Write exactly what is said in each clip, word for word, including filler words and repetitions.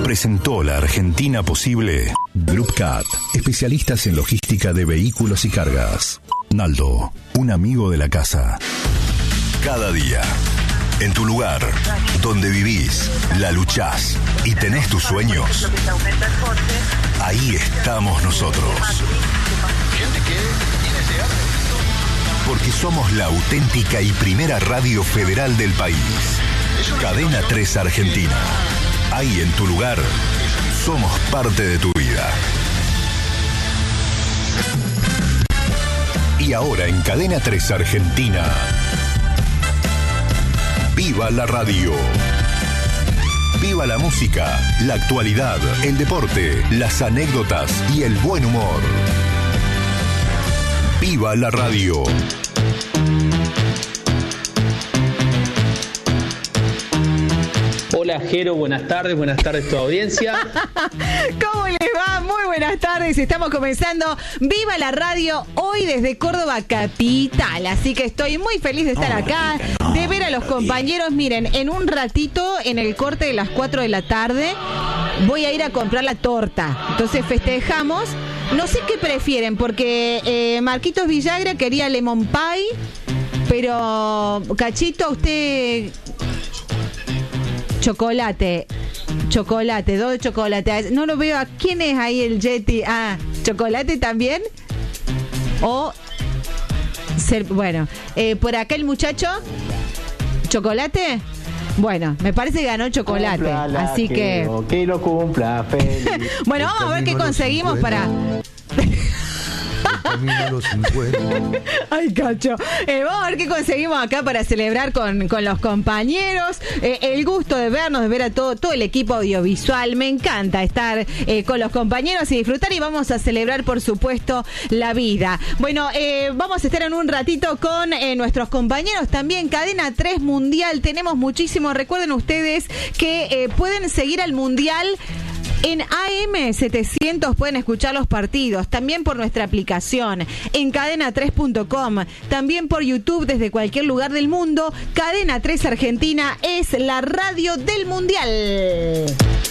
presentó La Argentina Posible. Groupcat, especialistas en logística de vehículos y cargas. Naldo, un amigo de la casa. Cada día, en tu lugar, donde vivís, la luchás y tenés tus sueños, ahí estamos nosotros. Porque somos la auténtica y primera radio federal del país. Cadena tres Argentina. Ahí en tu lugar, somos parte de tu vida. Y ahora en Cadena tres Argentina, ¡viva la radio! ¡Viva la música, la actualidad, el deporte, las anécdotas y el buen humor! ¡Viva la radio! Hola Jero, buenas tardes, buenas tardes a tu audiencia. ¿Cómo les va? Muy buenas tardes, estamos comenzando Viva la Radio, hoy desde Córdoba capital, así que estoy muy feliz de estar acá, de ver a los compañeros. Miren, en un ratito, en el corte de las cuatro de la tarde, voy a ir a comprar la torta, entonces festejamos. No sé qué prefieren, porque eh, Marquitos Villagra quería lemon pie, pero Cachito, usted... Chocolate, chocolate, dos de chocolate. No lo veo. ¿A quién es ahí el Yeti? Ah, ¿chocolate también? O, ser, bueno, eh, por acá el muchacho, ¿chocolate? Bueno, me parece que ganó chocolate, cumplala, así que... Que lo cumpla, feliz. Bueno, vamos a ver qué conseguimos para... Ay, Cacho. Eh, vamos a ver qué conseguimos acá para celebrar con, con los compañeros. Eh, el gusto de vernos, de ver a todo, todo el equipo audiovisual. Me encanta estar eh, con los compañeros y disfrutar. Y vamos a celebrar, por supuesto, la vida. Bueno, eh, vamos a estar en un ratito con eh, nuestros compañeros también. Cadena tres Mundial. Tenemos muchísimo. Recuerden ustedes que eh, pueden seguir al Mundial. En A M setecientos pueden escuchar los partidos, también por nuestra aplicación, en cadena tres punto com, también por YouTube desde cualquier lugar del mundo. Cadena tres Argentina es la radio del Mundial.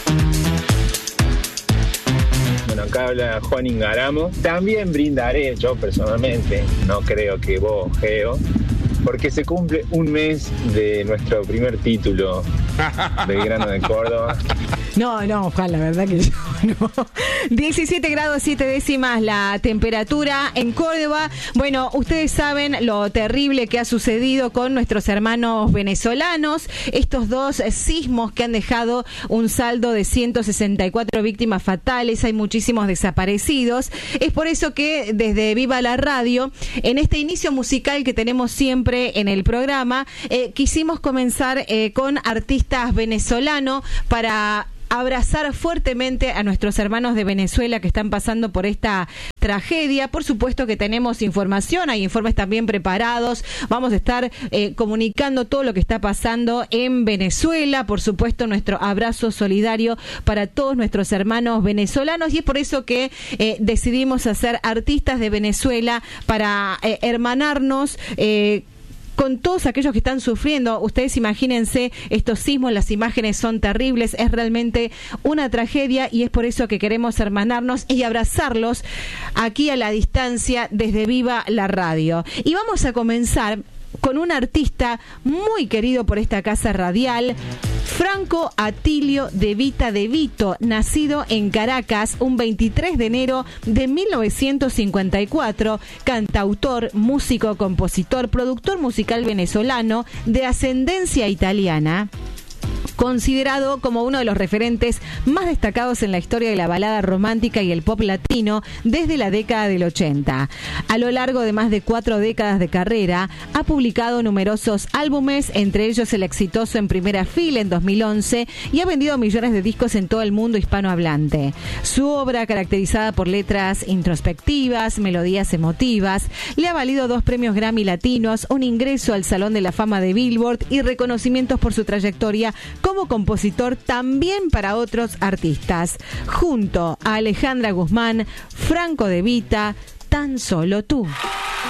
Bueno, acá habla Juan Ingaramo. También brindaré, yo personalmente, no creo que vos, Geo, porque se cumple un mes de nuestro primer título, Belgrano de Córdoba. No, no, Juan, la verdad que yo no. diecisiete grados siete décimas la temperatura en Córdoba. Bueno, ustedes saben lo terrible que ha sucedido con nuestros hermanos venezolanos. Estos dos sismos que han dejado un saldo de ciento sesenta y cuatro víctimas fatales. Hay muchísimos desaparecidos. Es por eso que desde Viva la Radio, en este inicio musical que tenemos siempre en el programa, eh, quisimos comenzar eh, con artistas venezolanos para abrazar fuertemente a nuestros hermanos de Venezuela que están pasando por esta tragedia. Por supuesto que tenemos información, hay informes también preparados. Vamos a estar eh, comunicando todo lo que está pasando en Venezuela. Por supuesto, nuestro abrazo solidario para todos nuestros hermanos venezolanos, y es por eso que eh, decidimos hacer artistas de Venezuela para eh, hermanarnos eh, con todos aquellos que están sufriendo. Ustedes imagínense estos sismos, las imágenes son terribles, es realmente una tragedia, y es por eso que queremos hermanarnos y abrazarlos aquí a la distancia desde Viva la Radio. Y vamos a comenzar con un artista muy querido por esta casa radial, Franco Atilio de Vita de Vito, nacido en Caracas un veintitrés de enero de mil novecientos cincuenta y cuatro, cantautor, músico, compositor, productor musical venezolano de ascendencia italiana, considerado como uno de los referentes más destacados en la historia de la balada romántica y el pop latino desde la década del ochenta. A lo largo de más de cuatro décadas de carrera, ha publicado numerosos álbumes, entre ellos el exitoso En Primera Fila en dos mil once, y ha vendido millones de discos en todo el mundo hispanohablante. Su obra, caracterizada por letras introspectivas, melodías emotivas, le ha valido dos premios Grammy latinos, un ingreso al Salón de la Fama de Billboard y reconocimientos por su trayectoria como compositor también para otros artistas. Junto a Alejandra Guzmán, Franco de Vita, Tan Solo Tú.